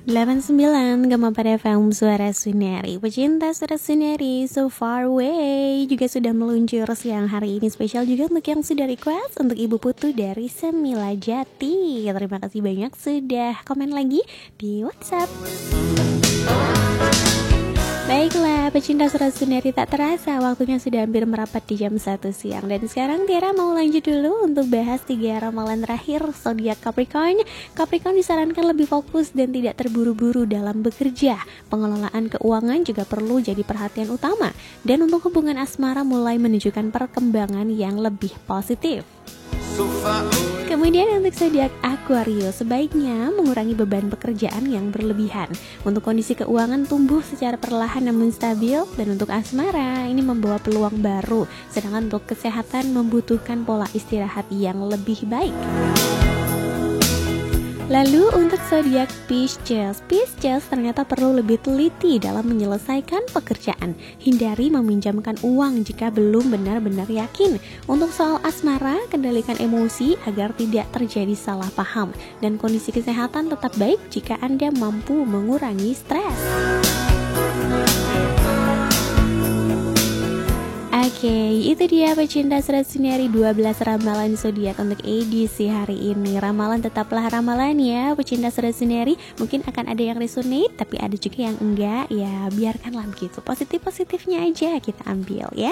89 pada FM Suara Suneri. Pecinta Suara Suneri so far away juga sudah meluncur siang hari ini. Spesial juga untuk yang sudah request, untuk Ibu Putu dari Semila Jati. Terima kasih banyak sudah komen lagi di WhatsApp. Baiklah, pecinta Suara Suneri, tak terasa waktunya sudah hampir merapat di jam 1 siang. Dan sekarang Tiara mau lanjut dulu untuk bahas 3 ramalan terakhir zodiak Capricorn. Capricorn disarankan lebih fokus dan tidak terburu-buru dalam bekerja. Pengelolaan keuangan juga perlu jadi perhatian utama. Dan untuk hubungan asmara mulai menunjukkan perkembangan yang lebih positif. Kemudian untuk zodiak Aquarius, sebaiknya mengurangi beban pekerjaan yang berlebihan. Untuk kondisi keuangan tumbuh secara perlahan namun stabil. Dan untuk asmara ini membawa peluang baru. Sedangkan untuk kesehatan membutuhkan pola istirahat yang lebih baik. Lalu untuk zodiak Pisces ternyata perlu lebih teliti dalam menyelesaikan pekerjaan. Hindari meminjamkan uang jika belum benar-benar yakin. Untuk soal asmara, kendalikan emosi agar tidak terjadi salah paham. Dan kondisi kesehatan tetap baik jika Anda mampu mengurangi stres. Oke, itu dia pecinta Suara Suneri 12 ramalan zodiak untuk edisi hari ini. Ramalan tetaplah ramalan ya, pecinta Suara Suneri. Mungkin akan ada yang resonate, tapi ada juga yang enggak. Ya, biarkanlah begitu. Positif-positifnya aja kita ambil ya.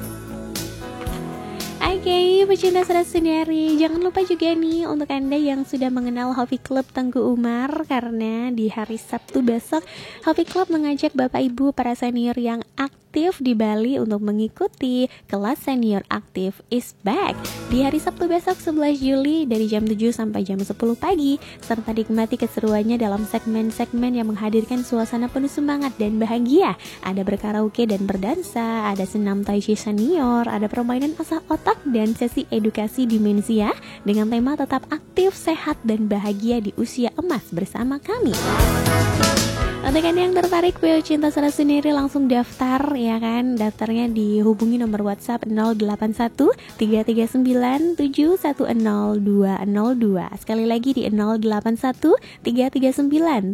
Oke, pecinta Suara Suneri, jangan lupa juga nih untuk Anda yang sudah mengenal Hobi Club Tengku Umar, karena di hari Sabtu besok Hobi Club mengajak Bapak Ibu para senior yang aktif di Bali untuk mengikuti kelas senior aktif is back di hari Sabtu besok 11 Juli dari jam 7 sampai jam 10 pagi, serta nikmati keseruannya dalam segmen-segmen yang menghadirkan suasana penuh semangat dan bahagia. Ada berkaraoke dan berdansa, ada senam tai chi senior, ada permainan asah otak dan sesi edukasi dimensia dengan tema tetap aktif, sehat dan bahagia di usia emas bersama kami. Untuk Anda yang tertarik pecinta Suara Suneri, langsung daftar ya kan. Daftarnya dihubungi nomor WhatsApp 081 339 710202. Sekali lagi di 081 339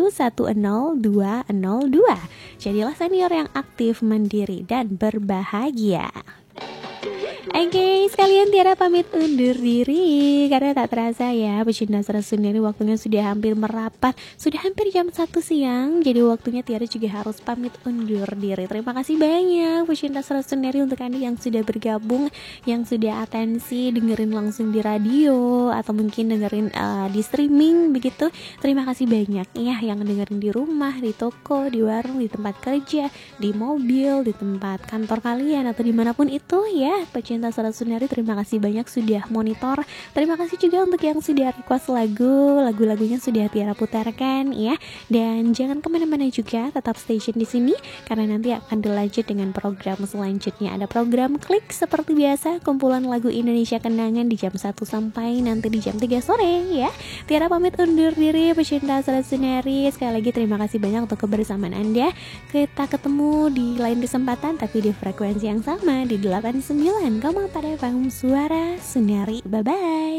710202. Jadilah senior yang aktif, mandiri dan berbahagia. Oke, sekalian Tiara pamit undur diri karena tak terasa ya pecinta Suara Suneri, waktunya sudah hampir merapat. Sudah hampir jam 1 siang. Jadi waktunya Tiara juga harus pamit undur diri. Terima kasih banyak pecinta Suara Suneri untuk Anda yang sudah bergabung, yang sudah atensi dengerin langsung di radio atau mungkin dengerin di streaming begitu. Terima kasih banyak ya yang dengerin di rumah, di toko, di warung, di tempat kerja, di mobil, di tempat kantor kalian atau dimanapun itu ya pecinta Suara Suneri. Terima kasih banyak sudah monitor. Terima kasih juga untuk yang sudah request lagu-lagunya sudah Tiara putarkan ya. Dan jangan kemana-mana juga, tetap station di sini karena nanti akan dilanjut dengan program selanjutnya. Ada program Klik seperti biasa, kumpulan lagu Indonesia Kenangan di jam 1 sampai nanti di jam 3 sore ya. Tiara pamit undur diri pecinta Suara Suneri. Sekali lagi terima kasih banyak untuk kebersamaan Anda. Kita ketemu di lain kesempatan tapi di frekuensi yang sama di 89 pada FM Suara Suneri.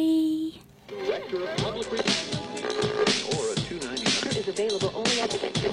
Bye-bye.